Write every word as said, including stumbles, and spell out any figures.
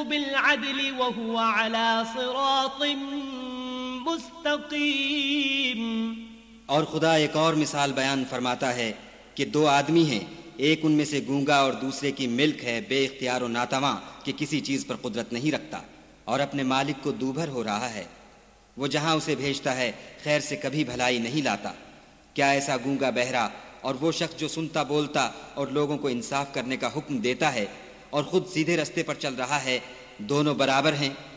बिलअदल व हुवा अला सिरातिन मुस्तकीम। और खुदा एक और मिसाल बयान फरमाता है कि दो आदमी हैं, एक उनमें से गूंगा और दूसरे की मिल्क है, बेइख्तियार और नातवा कि किसी चीज़ पर कुदरत नहीं रखता और अपने मालिक को दूभर हो रहा है। वो जहाँ उसे भेजता है खैर से कभी भलाई नहीं लाता। क्या ऐसा गूंगा बहरा और वो शख्स जो सुनता बोलता और लोगों को इंसाफ करने का हुक्म देता है और खुद सीधे रास्ते पर चल रहा है, दोनों बराबर हैं?